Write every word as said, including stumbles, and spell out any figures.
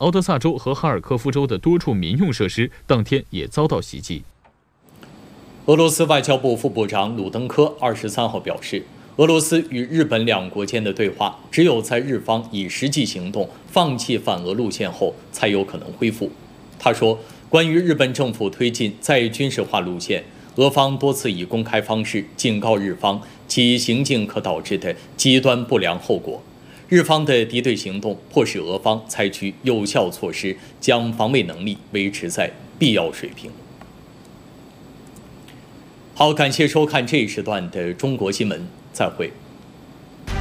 敖德萨州和哈尔科夫州的多处民用设施当天也遭到袭击。 俄罗斯外交部副部长鲁登科二十三号表示，俄罗斯与日本两国间的对话，只有在日方以实际行动放弃反俄路线后，才有可能恢复。他说，关于日本政府推进再军事化路线，俄方多次以公开方式警告日方其行径可导致的极端不良后果。日方的敌对行动迫使俄方采取有效措施，将防卫能力维持在必要水平。好，感谢收看这一时段的中国新闻，再会。